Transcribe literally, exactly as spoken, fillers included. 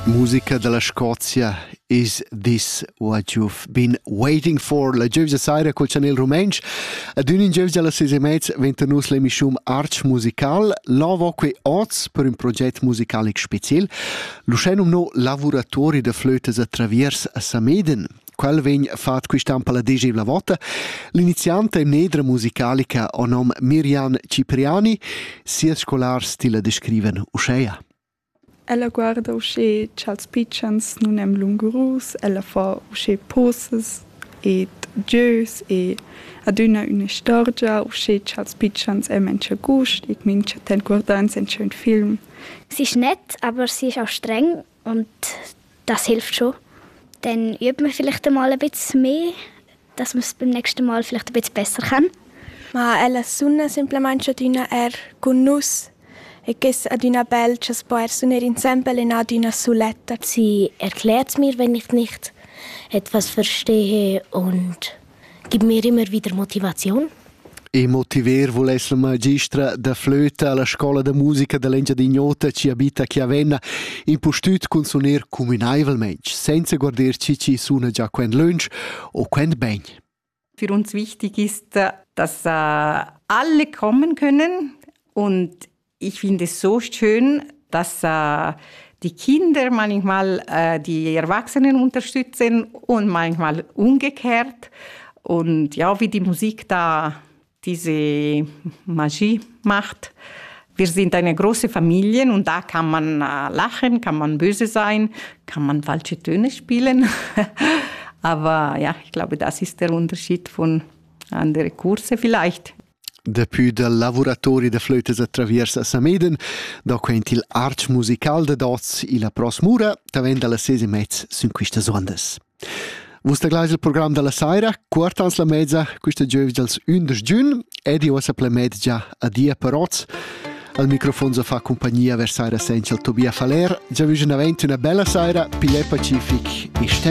Musica della Scozia, Is This What You've Been Waiting For? La giovia saira col Chanel Rumensch. Ad un in giovia alla sese mezz ventanus l'emissium Arch Musical. Lavo que oz per un progetto musicale special. Lucenum no lavoratori de flötes attraviers a Sameden. Quel vegn fat quist'ampa la decima volta. L'iniziante in nedra musicalica o nom Miriam Cipriani, sia scolar stile descriven uscea. Ella guarda usce Charles Pichans nun em lungurus, ella fa usce poses e gius e aduna una storgia usce Charles Pichans em encha gust, ich mincha ten guardans en schön Film. Sie ist nett, aber sie ist auch streng und das hilft schon. Dann übt man vielleicht einmal ein bisschen mehr, dass man es beim nächsten Mal vielleicht ein bisschen besser kann. Ma ella sunna semplicemente aduna er gunus. E che ad una bella ci spuorsano insieme in una suletta. Sie erklärt mir, wenn ich nicht etwas verstehe und gibt mir immer wieder Motivation. E motiver volesse la magistra da flöta alla scuola de musica dell'Engia d'Ignota ci abita a Chiavenna in postut con suoner comunaivelmensch, senza guardar ci suona già quend lunch o quend begn. Für uns wichtig ist, dass äh, alle kommen können und ich finde es so schön, dass äh, die Kinder manchmal äh, die Erwachsenen unterstützen und manchmal umgekehrt. Und ja, wie die Musik da diese Magie macht. Wir sind eine große Familie und da kann man äh, lachen, kann man böse sein, kann man falsche Töne spielen. Aber ja, ich glaube, das ist der Unterschied von anderen Kursen vielleicht. Depuis de lavoratori de flötes attraversa Sameden, da quent il Arch Musical de dots i la prossima ora, davent alla sese mezz sun quistas ondas. Vus da gleis il program della saira, quartans la mezza, quista giovs dels undici giugn, ed io sa plemed già a dia per oz. Al microfono sa fa compagnia vers saira senza il Tobia Faler, già vision aventi una bella saira, Pile Pacific e